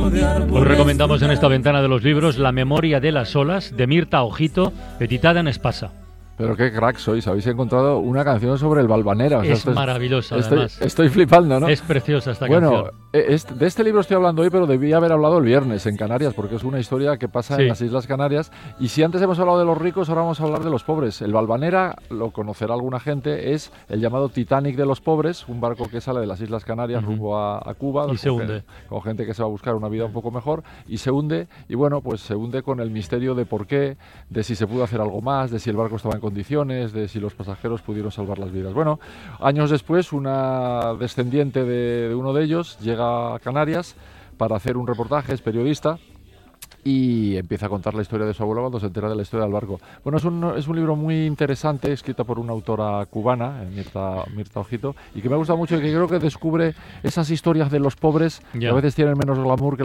Hoy recomendamos en esta ventana de los libros La memoria de las olas, de Mirta Ojito, editada en Espasa. Pero qué crack sois, habéis encontrado una canción sobre el Valvanera. O sea, Es maravillosa, además. Estoy flipando, ¿no? Es preciosa esta canción. Bueno, de este libro estoy hablando hoy, pero debía haber hablado el viernes en Canarias, porque es una historia que pasa Sí. en las Islas Canarias. Y si antes hemos hablado de los ricos, ahora vamos a hablar de los pobres. El Valvanera, lo conocerá alguna gente, es el llamado Titanic de los pobres, un barco que sale de las Islas Canarias rumbo a Cuba. Y se hunde. Con gente que se va a buscar una vida un poco mejor, y se hunde. Y bueno, pues se hunde con el misterio de por qué, de si se pudo hacer algo más, de si el barco estaba en condiciones, de si los pasajeros pudieron salvar las vidas. Bueno, años después, una descendiente de uno de ellos llega a Canarias para hacer un reportaje, es periodista, y empieza a contar la historia de su abuelo cuando se entera de la historia del barco. Bueno, es un libro muy interesante, escrito por una autora cubana, Mirta Ojito, y que me gusta mucho y que creo que descubre esas historias de los pobres que a veces tienen menos glamour que